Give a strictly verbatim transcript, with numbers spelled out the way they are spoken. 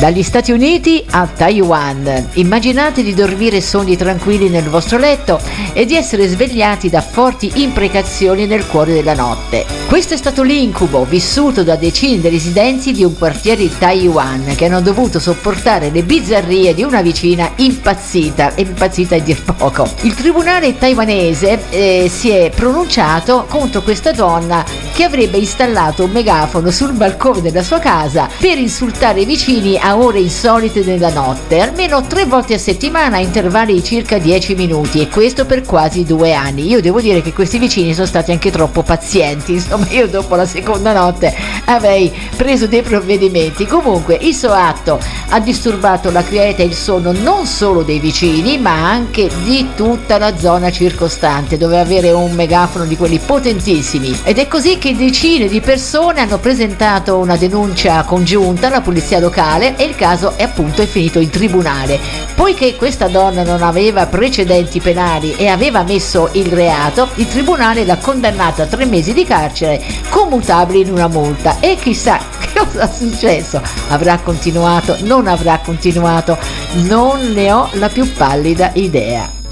Dagli Stati Uniti a Taiwan. Immaginate di dormire sogni tranquilli nel vostro letto e di essere svegliati da forti imprecazioni nel cuore della notte. Questo è stato l'incubo vissuto da decine di residenti di un quartiere di Taiwan, che hanno dovuto sopportare le bizzarrie di una vicina impazzita, e impazzita è dir poco. Il tribunale taiwanese eh, si è pronunciato contro questa donna che avrebbe installato un megafono sul balcone della sua casa per insultare i vicini a ore insolite della notte, almeno tre volte a settimana a intervalli di circa dieci minuti, e questo per quasi due anni. Io devo dire che questi vicini sono stati anche troppo pazienti, insomma io dopo la seconda notte avrei preso dei provvedimenti. Comunque il suo atto ha disturbato la quiete e il sonno non solo dei vicini ma anche di tutta la zona circostante. Doveva avere un megafono di quelli potentissimi, ed è così che decine di persone hanno presentato una denuncia congiunta alla polizia locale, e il caso è appunto è finito in tribunale. Poiché questa donna non aveva precedenti penali e aveva messo il reato, il tribunale l'ha condannata a tre mesi di carcere commutabili in una multa. E chissà che cosa è successo, avrà continuato, non avrà continuato, non ne ho la più pallida idea.